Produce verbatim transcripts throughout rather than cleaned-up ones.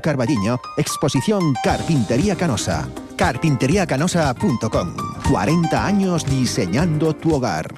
Carballiño, exposición Carpintería Canosa. carpintería canosa punto com. cuarenta años diseñando tu hogar.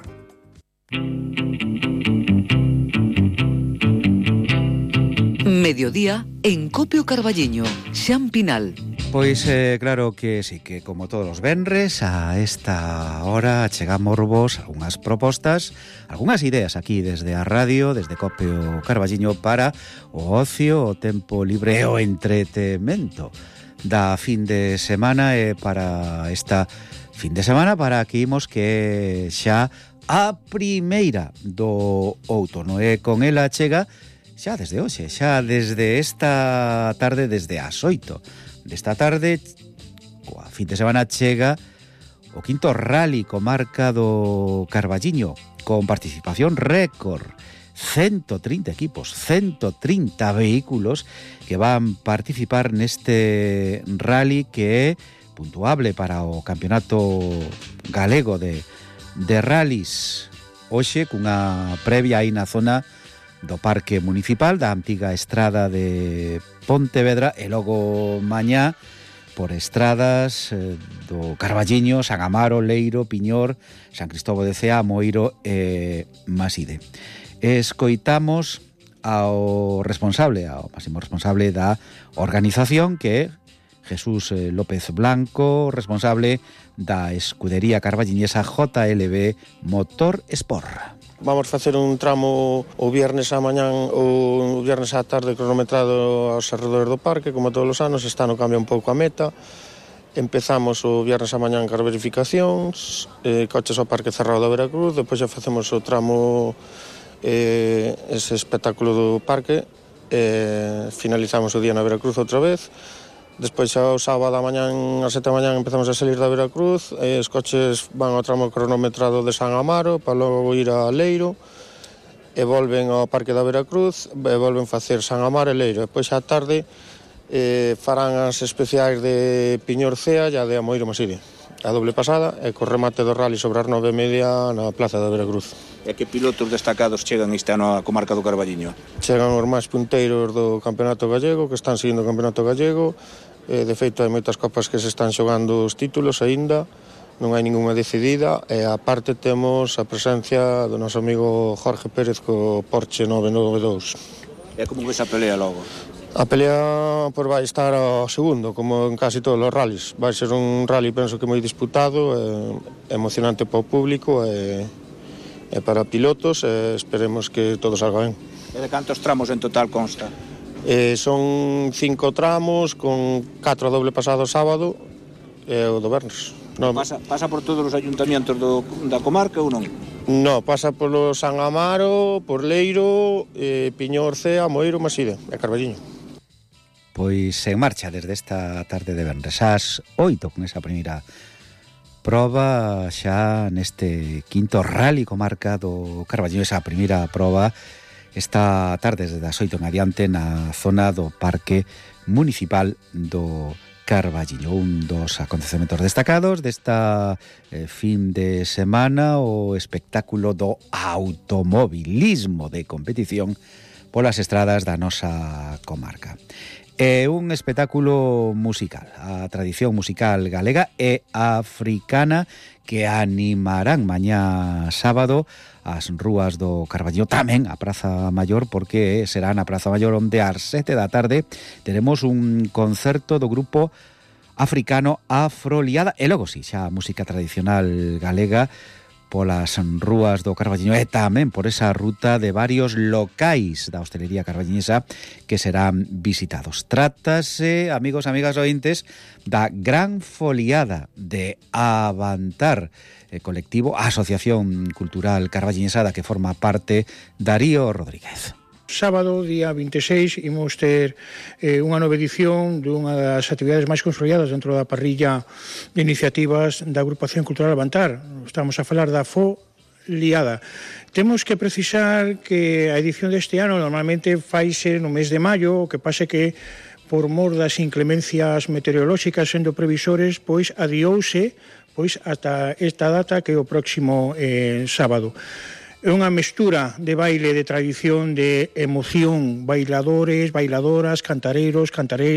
Mediodía en Copio Carballiño, Xan Pinal. Pois eh, claro que sí, que como todos os venres a esta hora chegamosvos algunhas propostas, algunhas ideas aquí desde a radio, desde Copio Carballiño para o ocio, o tempo libre e o entretemento da fin de semana e para esta fin de semana para que imos que xa a primeira do outono e con ela chega xa desde hoxe, xa desde esta tarde, desde as oito desta tarde, coa fin de semana chega o quinto Rally Comarca do Carballiño, con participación récord, ciento trinta equipos, ciento trinta vehículos que van participar neste rally que é puntuable para o Campeonato Galego de, de Rallys. Hoxe, cunha previa aí na zona do Parque Municipal da antiga estrada de Pontevedra e logo mañá por estradas eh, do Carballiño, San Amaro, Leiro, Piñor, San Cristóbal de Cea, Moiro e Maside. Escoitamos ao responsable, ao máximo responsable da organización, que é Jesús López Blanco, responsable da escudería carballiñesa J L B Motor Sport. Vamos facer un tramo o viernes a mañán ou o viernes á tarde cronometrado aos arredores do parque, como todos os anos. Este ano cambia un pouco a meta. Empezamos o viernes a mañán cas verificacións, eh, coches ao parque cerrado da Veracruz, depois xa facemos o tramo, eh, ese espectáculo do parque, eh, finalizamos o día na Veracruz outra vez. Despois xa o sábado a mañán, a sete da mañán, empezamos a salir da Veracruz, e os coches van ao tramo cronometrado de San Amaro para logo ir a Leiro e volven ao Parque da Veracruz e volven facer San Amaro e Leiro. Depois xa a tarde eh, farán as especiais de Piñor Cea e a de Amoiro Maside, a doble pasada, e co remate do rally sobre as nove e media na Plaza da Veracruz. E que pilotos destacados chegan este ano á comarca do Carballiño? Chegan os máis punteiros do Campeonato Gallego, que están seguindo o Campeonato Gallego. Eh, de feito, hai moitas copas que se están xogando os títulos aínda, non hai ninguna decidida, e aparte temos a presencia do noso amigo Jorge Pérez co Porsche nove nove dous. E como ves a pelea logo? A pelea por vai estar ao segundo, como en casi todos os rallies. Vai ser un rally, penso que moi disputado, eh, emocionante para o público e, e para pilotos, e esperemos que todo salga ben. E de cantos tramos en total consta? Eh, son cinco tramos con catro doble pasado sábado e o do vernes. No, pasa, pasa por todos os ayuntamientos do, da comarca ou non? No, pasa polo San Amaro, por Leiro, eh, Piñor Cea, Moiro, Maside e Carballiño. Pois en marcha desde esta tarde de venres ás oito con esa primeira proba xa neste quinto Rally Comarca do Carballiño, esa primeira proba esta tarde desde as oito en adiante na zona do Parque Municipal do Carballiño. Un dos acontecementos destacados desta eh, fin de semana, o espectáculo do automobilismo de competición polas estradas da nosa comarca. É un espectáculo musical, a tradición musical galega e africana que animarán mañá sábado as rúas do Carballiño, tamén a Praza Maior, porque será na Praza Maior onde ás sete da tarde teremos un concerto do grupo africano Afroliada, e logo si, xa a música tradicional galega polas rúas do Carballiño e tamén por esa ruta de varios locais da hostelería carballiñesa que serán visitados. Trátase, amigos e amigas ointes, da gran foliada de Avantar, eh, colectivo, a Asociación Cultural Carballiñesa da que forma parte Darío Rodríguez. Sábado, día vinte e seis, imos ter eh, unha nova edición dunha das actividades máis consolidadas dentro da parrilla de iniciativas da Agrupación Cultural Avantar. Estamos a falar da Foliada. Temos que precisar que a edición deste ano normalmente faise no mes de maio, o que pase que por mor das inclemencias meteorolóxicas sendo previsores, pois adiouse pois ata esta data que é o próximo eh, sábado. É unha mestura de baile, de tradición, de emoción, bailadores, bailadoras, cantareiros, cantareiras,